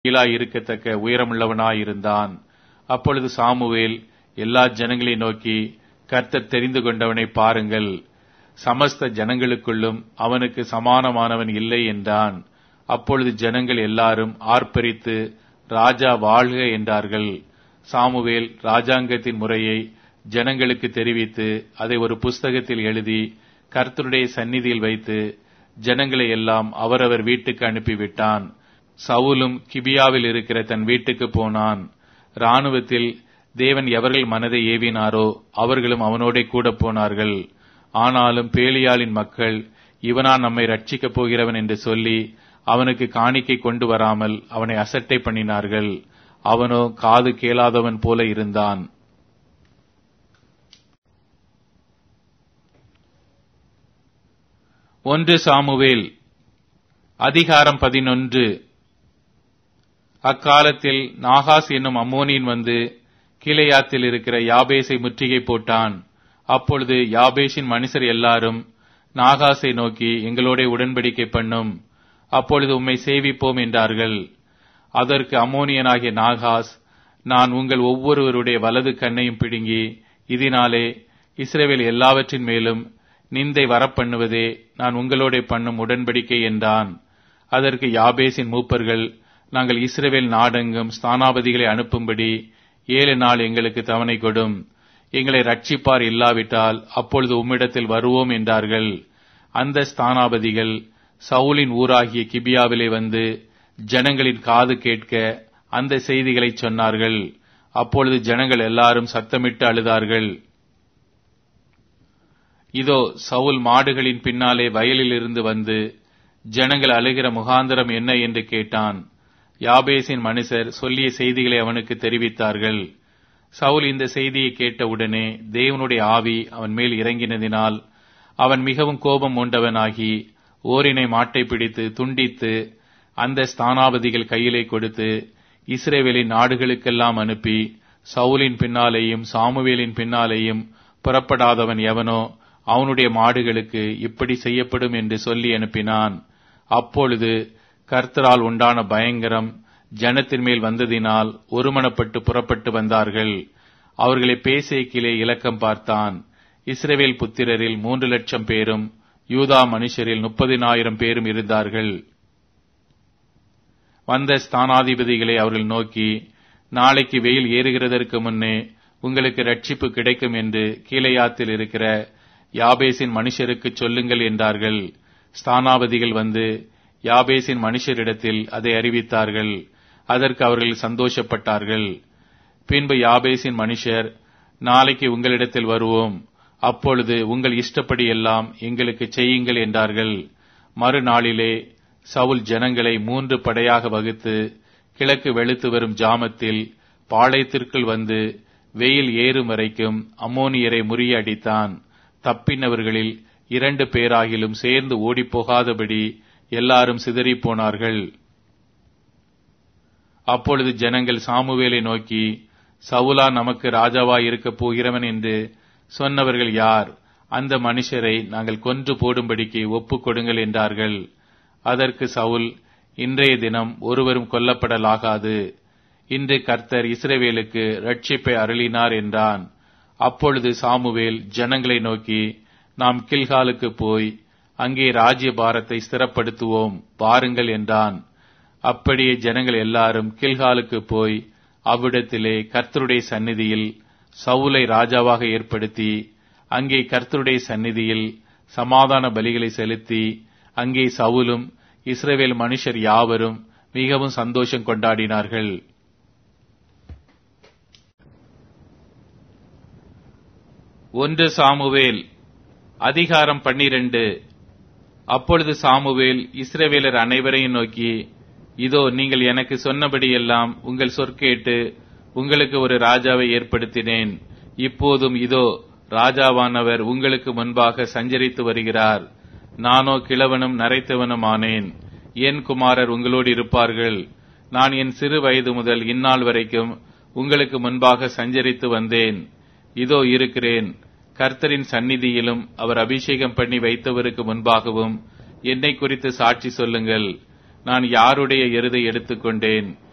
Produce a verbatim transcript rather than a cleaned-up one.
கீழாய் இருக்கத்தக்க உயரமுள்ளவனாயிருந்தான். அப்பொழுது சாமுவேல் எல்லா ஜனங்களை நோக்கி, கர்த்தர் தெரிந்து கொண்டவனை பாருங்கள், சமஸ்த ஜனங்களுக்குள்ளும் அவனுக்கு சமானமானவன் இல்லை என்றான். அப்பொழுது ஜனங்கள் எல்லாரும் ஆர்ப்பரித்து ராஜா வாழ்க என்றார்கள். சாமுவேல் ராஜாங்கத்தின் முறையை ஜனங்களுக்கு தெரிவித்து அதை ஒரு புஸ்தகத்தில் எழுதி கர்த்தருடைய சந்நிதியில் வைத்து ஜனங்களை எல்லாம் அவரவர் வீட்டுக்கு அனுப்பிவிட்டான். சவுலும் கிபியாவில் இருக்கிற தன் வீட்டுக்கு போனான். இராணுவத்தில் தேவன் எவர்கள் மனதை ஏவினாரோ அவர்களும் அவனோட கூட போனார்கள். ஆனாலும் பேலியாளின் மக்கள், இவனா நம்மை ரட்சிக்கப் போகிறவன் என்று சொல்லி அவனுக்கு காணிக்கை கொண்டு வராமல் அவனை அசட்டை பண்ணினார்கள். அவனோ காது கேளாதவன் போல இருந்தான். ஒன்று சாமுவேல் அதிகாரம் பதினொன்று. அக்காலத்தில் நாகாஸ் என்னும் அம்மோனியன் வந்து கீலேயாத்தில் இருக்கிற யாபேசை முற்றுகை போட்டான். அப்பொழுது யாபேஷின் மனுஷர் எல்லாரும் நாகாசை நோக்கி, எங்களோட உடன்படிக்கை பண்ணும், அப்பொழுது உம்மை சேவிப்போம் என்றார்கள். அதற்கு அம்மோனியனாகிய நாகாஸ், நான் உங்கள் ஒவ்வொருவருடைய வலது கண்ணையும் பிடுங்கி இதனாலே இஸ்ரவேல் எல்லாவற்றின் மேலும் நிந்தை வரப்பண்ணுவதே நான் உங்களோட பண்ணும் உடன்படிக்கை என்றான். அதற்கு யாபேசின் மூப்பர்கள், நாங்கள் இஸ்ரவேல் நாடெங்கும் ஸ்தானாபதிகளை அனுப்பும்படி ஏழு நாள் எங்களுக்கு தவணை கொடும், எங்களை ரட்சிப்பார் இல்லாவிட்டால் அப்பொழுது உம்மிடத்தில் வருவோம் என்றார்கள். அந்த ஸ்தானாபதிகள் சவுலின் ஊராகிய கிபியாவிலே வந்து ஜனங்களின் காது கேட்க அந்த செய்திகளை சொன்னார்கள். அப்பொழுது ஜனங்கள் எல்லாரும் சத்தமிட்டு அழுதார்கள். இதோ சவுல் மாடுகளின் பின்னாலே வயலில் இருந்து வந்து ஜனங்கள் அழுகிற முகாந்திரம் என்ன என்று கேட்டான். யாபேசின் மனுஷர் சொல்லிய செய்திகளை அவனுக்கு தெரிவித்தார்கள். சவுல் இந்த செய்தியை கேட்டவுடனே தேவனுடைய ஆவி அவன் மேல் இறங்கினதினால் அவன் மிகவும் கோபம் உண்டவனாகி ஓரினை மாட்டை பிடித்து துண்டித்து அந்த ஸ்தானாபதிகள் கையிலே கொடுத்து இஸ்ரவேலின் நாடுகளுக்கெல்லாம் அனுப்பி, சவுலின் பின்னாலேயும் சாமுவேலின் பின்னாலேயும் புறப்படாதவன் எவனோ அவனுடைய மாடுகளுக்கு இப்படி செய்யப்படும் என்று சொல்லி அனுப்பினான். அப்பொழுது கர்த்தரால் உண்டான பயங்கரம் ஜனத்தின் மேல் வந்ததினால் ஒருமனப்பட்டு புறப்பட்டு வந்தார்கள். அவர்களை பேசேக்கிலே இலக்கம் பார்த்தான். இஸ்ரவேல் புத்திரரில் மூன்று லட்சம் பேரும் யூதா மனுஷரில் முப்பதினாயிரம் பேரும் இருந்தார்கள். வந்த ஸ்தானாதிபதிகளை அவர்கள் நோக்கி, நாளைக்கு வெயில் ஏறுகிறதற்கு முன்னே உங்களுக்கு ரட்சிப்பு கிடைக்கும் என்று கீலேயாத்தில் இருக்கிற யாபேசின் மனுஷருக்கு சொல்லுங்கள் என்றார்கள். ஸ்தானாபதிகள் வந்து யாபேசின் மனுஷரிடத்தில் அதை அறிவித்தார்கள். அதற்கு அவர்கள் சந்தோஷப்பட்டார்கள். பின்பு யாபேசின் மனுஷர், நாளைக்கு உங்களிடத்தில் வருவோம், அப்பொழுது உங்கள் இஷ்டப்படி எல்லாம் எங்களுக்கு செய்யுங்கள் என்றார்கள். மறுநாளிலே சவுல் ஜனங்களை மூன்று படையாக வகுத்து கிழக்கு வெளுத்து வரும் ஜாமத்தில் பாளையத்திற்குள் வந்து வெயில் ஏறும் வரைக்கும் அம்மோனியரை முறியடித்தான். தப்பினவர்களில் இரண்டு பேராகிலும் சேர்ந்து ஓடிப்போகாதபடி எல்லாரும் சிதறிப் போனார்கள். அப்பொழுது ஜனங்கள் சாமுவேலை நோக்கி, சவுலா நமக்கு ராஜாவாய் இருக்கப் போகிறவன் என்று சொன்னவர்கள் யார்? அந்த மனுஷரை நாங்கள் கொன்று போடும்படிக்கு ஒப்புக் கொடுங்கள் என்றார்கள். அதற்கு சவுல், இன்றைய தினம் ஒருவரும் கொல்லப்படலாகாது, இன்று கர்த்தர் இஸ்ரவேலுக்கு ரட்சிப்பை அருளினார் என்றான். அப்பொழுது சாமுவேல் ஜனங்களை நோக்கி, நாம் கில்காலுக்கு போய் அங்கே ராஜ்ய பாரத்தை ஸ்திரப்படுத்துவோம் பாருங்கள் என்றான். அப்படியே ஜனங்கள் எல்லாரும் கில்காலுக்கு போய் அவ்விடத்திலே கர்த்தருடைய சந்நிதியில் சவுலை ராஜாவாக ஏற்படுத்தி அங்கே கர்த்தருடைய சந்நிதியில் சமாதான பலிகளை செலுத்தி அங்கே சவுலும் இஸ்ரவேல் மனுஷர் யாவரும் மிகவும் சந்தோஷம் கொண்டாடினார்கள். ஒன்று சாமுவேல் அதிகாரம் பன்னிரண்டு. அப்பொழுது சாமுவேல் இஸ்ரவேலர் அனைவரையும் நோக்கி, இதோ நீங்கள் எனக்கு சொன்னபடியெல்லாம் உங்கள் சொற்கேட்டு உங்களுக்கு ஒரு ராஜாவை ஏற்படுத்தினேன். இப்போதும் இதோ ராஜாவானவர் உங்களுக்கு முன்பாக சஞ்சரித்து வருகிறார். நானோ கிழவனும் நரைத்தவனும் ஆனேன். என் குமாரர் உங்களோடு இருப்பார்கள். நான் என் சிறு வயது முதல் இந்நாள் வரைக்கும் உங்களுக்கு முன்பாக சஞ்சரித்து வந்தேன். இதோ இருக்கிறேன். கர்த்தரின் சந்நிதியிலும் அவர் அபிஷேகம் பண்ணி வைத்தவருக்கு முன்பாகவும் என்னை குறித்து சாட்சி சொல்லுங்கள். நான் யாருடைய எருதை எடுத்துக்கொண்டேன்?